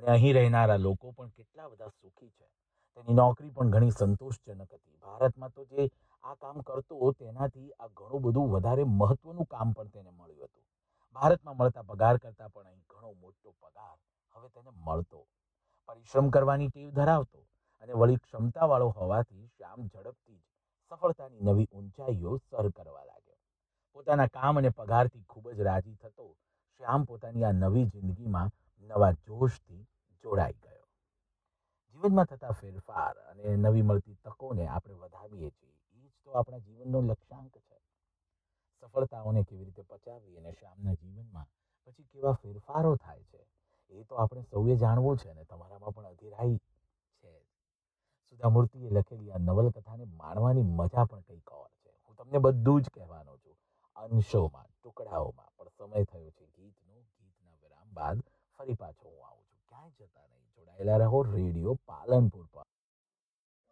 અને અહીં રહેનારા લોકો પણ કેટલા બધા સુખી છે. તેની નોકરી પણ ઘણી સંતોષજનક હતી. ભારતમાં તો જે આ કામ કરતો તેનાથી આ ઘણું બધું વધારે મહત્વનું કામ પણ તેને મળ્યું હતું. ભારતમાં મળતા પગાર કરતાં પણ અહીં ઘણો મોટો પગાર હવે તેને મળતો. પરિશ્રમ કરવાની ટેવ ધરાવતો અને વળી ક્ષમતાવાળો હોવાથી શ્યામ ઝડપથી જ સફળતાની નવી ઊંચાઈઓ સર કરવા લાગ્યો. પોતાના કામ અને પગારથી ખૂબ જ રાજી થતો શ્યામ પોતાની આ નવી જિંદગીમાં નવા જોશથી જોડાઈ ગયો. જીવનમાં થતા ફેરફાર અને નવી મળતી તકોને આપણે વધાવીએ છીએ, એ જ તો આપણા જીવનનો લક્ષ્યાંક છે. સફળતાઓને કેવી રીતે પચાવવી અને શ્યામના જીવનમાં પછી કેવા ફેરફારો થાય છે, એ તો આપણે સૌએ જાણવું છે ને તમારામાં પણ અધીરાઈ છે. સુધા મૂર્તિએ લખેલી આ નવલકથાને માણવાની મજા પણ કંઈક ઓર છે. હું તમને બધું જ કહેવાનો છું, અંશોમાં, ટુકડાઓમાં, પણ સમય થયો છે ગીતનો. ગીતના વિરામ બાદ ફરી પાછો હું આવું છું. ક્યાંય જતા નહીં, જોડાયેલા રહો રેડિયો પાલનપુર.